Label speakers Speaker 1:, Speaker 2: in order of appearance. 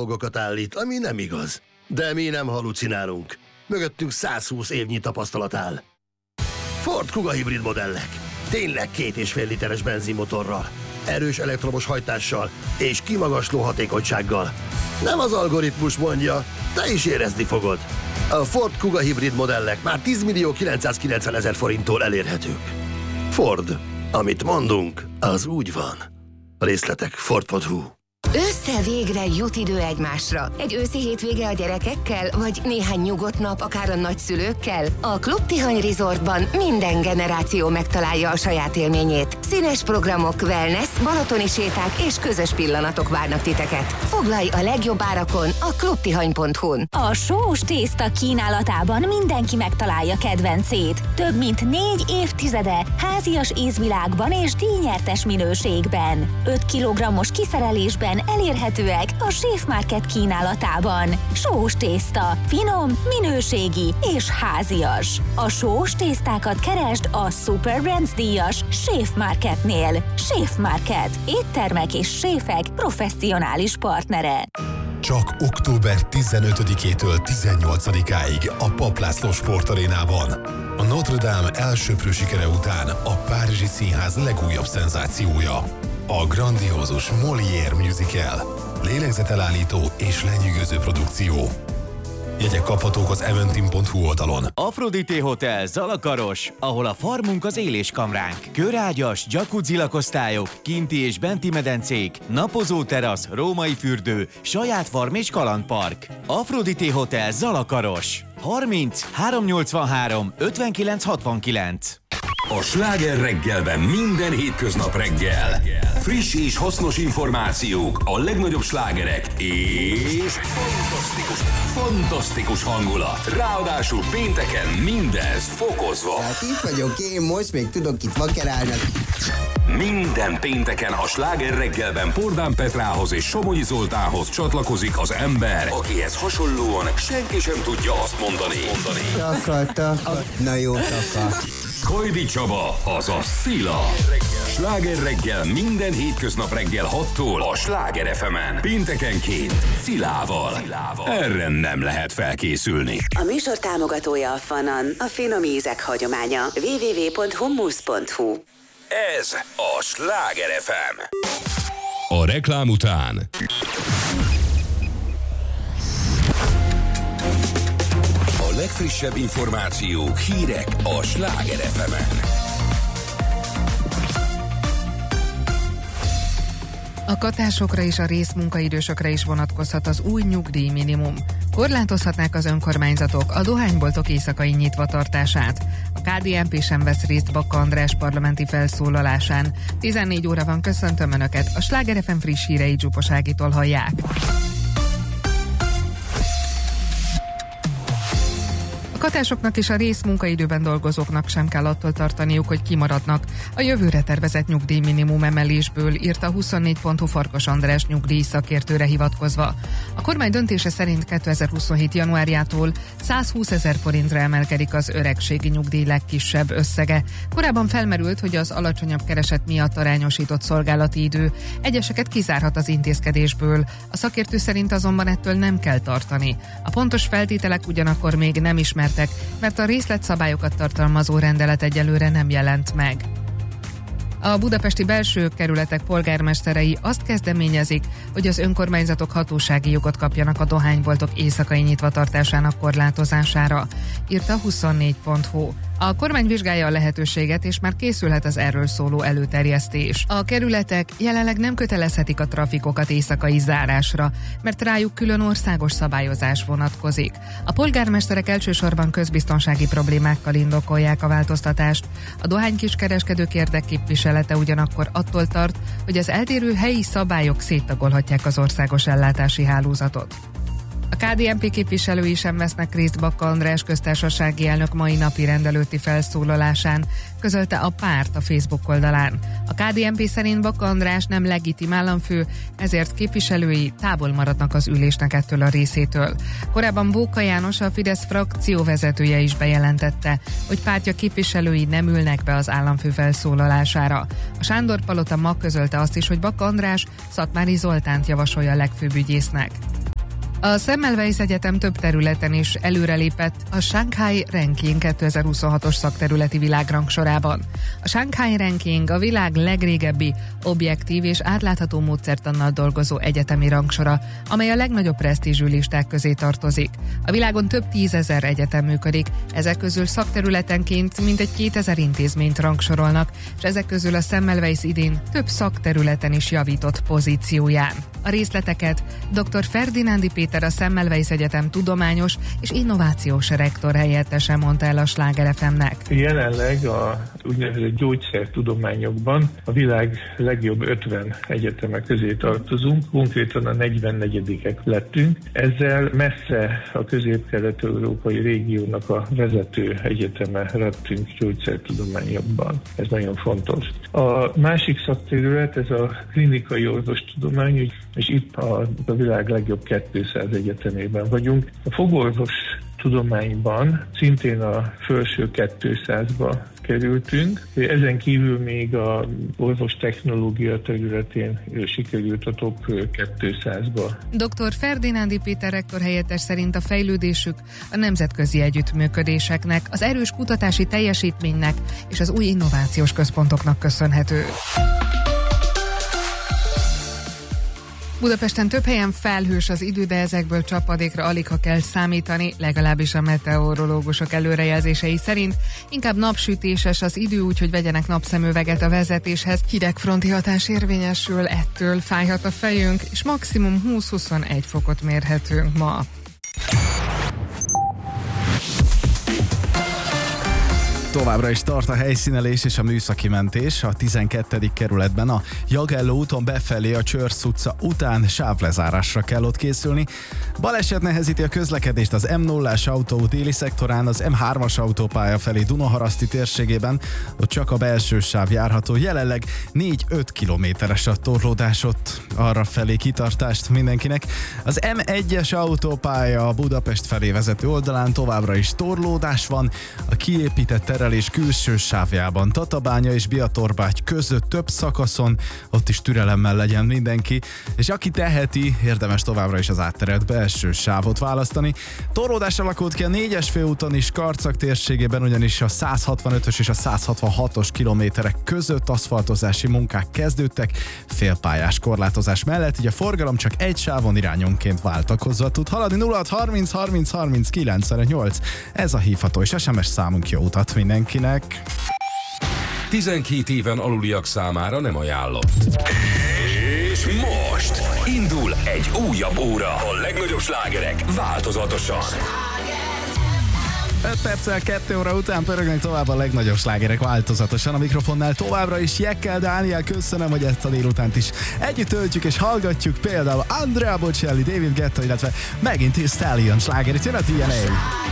Speaker 1: dolgokat állít, ami nem igaz. De mi nem halucinálunk. Mögöttünk 120 évnyi tapasztalat áll. Ford Kuga hibrid modellek. Tényleg 2,5 literes benzinmotorral, erős elektromos hajtással és kimagasló hatékonysággal. Nem az algoritmus mondja, te is érezni fogod. A Ford Kuga hibrid modellek már 10.990.000 forinttól elérhetők. Ford. Amit mondunk, az úgy van. Részletek Ford.hu.
Speaker 2: Ősszel végre jut idő egymásra. Egy őszi hétvége a gyerekekkel, vagy néhány nyugodt nap akár a nagyszülőkkel? A Klub Tihany Resortban minden generáció megtalálja a saját élményét. Színes programok, wellness, balatoni séták és közös pillanatok várnak titeket. Foglalj a legjobb árakon a klubtihany.hu-n.
Speaker 3: A sós tészta kínálatában mindenki megtalálja kedvencét. Több mint 4 évtizede házias ízvilágban és díjnyertes minőségben. 5 kg-os kiszerelésben elérhetőek a Chef Market kínálatában. Sós tészta, finom, minőségi és házias. A sós tésztákat keresd a Super Brands díjas Chef Marketnél. Chef Market. Éttermek és séfek professzionális partnere.
Speaker 4: Csak október 15-től 18-áig a Papp László Sportarénában. A Notre Dame elsöprő sikere után a Párizsi Színház legújabb szenzációja. A grandiózus Molière musical, lélegzetelállító és lenyűgöző produkció. Jegyek kaphatók az eventim.hu oldalon.
Speaker 5: Aphrodite Hotel Zalakaros, ahol a farmunk az éléskamránk. Körágyas, jacuzzi lakosztályok, kinti és benti medencék, napozó terasz, római fürdő, saját farm és kalandpark. Aphrodite Hotel Zalakaros. 30 383 59 69.
Speaker 6: A Sláger reggelben minden hétköznap reggel. Friss és hasznos információk, a legnagyobb slágerek és fantasztikus hangulat. Ráadásul pénteken mindez fokozva.
Speaker 7: Hát itt vagyok én, most még tudok itt vakerálni.
Speaker 6: Minden pénteken a Sláger reggelben Pordán Petrához és Somogyi Zoltánhoz csatlakozik az ember, akihez hasonlóan senki sem tudja azt mondani.
Speaker 7: Taka. Na jó, taka.
Speaker 6: Kajdi Csaba, azaz Szila. Sláger reggel minden hétköznap reggel 6-tól a Sláger FM-en. Péntekenként Szilával. Erre nem lehet felkészülni.
Speaker 8: A műsor támogatója a Fanan, a finom ízek hagyománya. www.hummus.hu.
Speaker 6: Ez a Sláger FM. A reklám után a legfrissebb információk, hírek a Sláger FM-en.
Speaker 9: A katásokra és a részmunkaidősökre is vonatkozhat az új nyugdíjminimum. Korlátozhatnák az önkormányzatok a dohányboltok éjszakai nyitvatartását. A KDNP sem vesz részt Bakka András parlamenti felszólalásán. 14 óra van, köszöntöm Önöket, a Sláger FM friss hírei Zsupos Ágitól hallják. A katásoknak és a részmunkaidőben dolgozóknak sem kell attól tartaniuk, hogy kimaradnak a jövőre tervezett nyugdíjminimum emelésből, írta 24.hu Farkas András nyugdíjszakértőre hivatkozva. A kormány döntése szerint 2027. januárjától 120 000 forintra emelkedik az öregségi nyugdíj legkisebb összege. Korábban felmerült, hogy az alacsonyabb kereset miatt arányosított szolgálati idő egyeseket kizárhat az intézkedésből. A szakértő szerint azonban ettől nem kell tartani. A pontos feltételek ugyanakkor még nem ismertek, mert a részletszabályokat tartalmazó rendelet egyelőre nem jelent meg. A budapesti belső kerületek polgármesterei azt kezdeményezik, hogy az önkormányzatok hatósági jogot kapjanak a dohányboltok éjszakai nyitvatartásának korlátozására, írta 24.hu. A kormány vizsgálja a lehetőséget, és már készülhet az erről szóló előterjesztés. A kerületek jelenleg nem kötelezhetik a trafikokat éjszakai zárásra, mert rájuk külön országos szabályozás vonatkozik. A polgármesterek elsősorban közbiztonsági problémákkal indokolják a változtatást. A dohánykiskereskedők érdekképviselete ugyanakkor attól tart, hogy az eltérő helyi szabályok széttagolhatják az országos ellátási hálózatot. A KDNP képviselői sem vesznek részt Bakka András köztársasági elnök mai napi rendelőtti felszólalásán, közölte a párt a Facebook oldalán. A KDNP szerint Bakka András nem legitim államfő, ezért képviselői távol maradnak az ülésnek ettől a részétől. Korábban Bóka János, a Fidesz frakció vezetője is bejelentette, hogy pártja képviselői nem ülnek be az államfő felszólalására. A Sándor-palota ma közölte azt is, hogy Bakka András Szatmári Zoltánt javasolja a legfőbb ügyésznek. A Semmelweis Egyetem több területen is előrelépett a Shanghai Ranking 2026-os szakterületi világrangsorában. A Shanghai Ranking a világ legrégebbi, objektív és átlátható módszertannal dolgozó egyetemi rangsora, amely a legnagyobb presztízsű listák közé tartozik. A világon több 10 000 egyetem működik, ezek közül szakterületenként mintegy 2000 intézményt rangsorolnak, és ezek közül a Semmelweis idén több szakterületen is javított pozícióján. A részleteket dr. Ferdinándi Péter, a Semmelweis Egyetem tudományos és innovációs rektor helyettese mondta el a Sláger FM-nek.
Speaker 10: Jelenleg a úgynevezett gyógyszertudományokban a világ legjobb 50 egyeteme közé tartozunk, konkrétan a 44-ek lettünk. Ezzel messze a közép-kelet-európai régiónak a vezető egyeteme lettünk gyógyszertudományokban. Ez nagyon fontos. A másik szakterület, ez a klinikai orvostudomány, és itt a világ legjobb 200 egyetemében vagyunk. A fogorvos tudományban szintén a felső 200-ba kerültünk. Ezen kívül még a orvos technológia területén sikerült a top 200-ba.
Speaker 9: Dr. Ferdinándi Péter rektor helyettes szerint a fejlődésük a nemzetközi együttműködéseknek, az erős kutatási teljesítménynek és az új innovációs központoknak köszönhető. Budapesten több helyen felhős az idő, de ezekből csapadékra aligha kell számítani, legalábbis a meteorológusok előrejelzései szerint. Inkább napsütéses az idő, úgyhogy vegyenek napszemüveget a vezetéshez. Hidegfronti hatás érvényesül, ettől fájhat a fejünk, és maximum 20-21 fokot mérhetünk ma.
Speaker 11: Továbbra is tart a helyszínelés és a műszaki mentés. A 12. kerületben a Jagelló úton befelé a Csörsz utca után sávlezárásra kell ott készülni. Baleset nehezíti a közlekedést az M0-ás autó déli szektorán, az M3-as autópálya felé Dunaharaszti térségében, ott csak a belső sáv járható. Jelenleg 4-5 kilométeres a torlódás, ott arra felé kitartást mindenkinek. Az M1-es autópálya a Budapest felé vezető oldalán továbbra is torlódás van, a kiépített terelés külső sávjában Tatabánya és Biatorbágy között több szakaszon, ott is türelemmel legyen mindenki, és aki teheti, érdemes továbbra is az átterelt belső sávot választani. Torlódás alakult ki a 4-es főúton is Karcag térségében, ugyanis a 165-ös és a 166-os kilométerek között aszfaltozási munkák kezdődtek, félpályás korlátozás mellett, így a forgalom csak egy sávon irányonként váltakozva tud haladni. 0630 30 30 958, ez a hívható és SMS számunk. Jó utat mindenkinek!
Speaker 6: 12 éven aluliak számára nem ajánlott. És most indul egy újabb óra. A legnagyobb slágerek változatosan.
Speaker 11: 5 perccel 2 óra után pörögnek tovább a legnagyobb slágerek változatosan. A mikrofonnál továbbra is Jekkel Dániel, köszönöm, hogy ezt a délutánt is együtt töltjük és hallgatjuk, például Andrea Bocelli, David Guetta, illetve megint is Stallion sláger. Itt jön a DNA.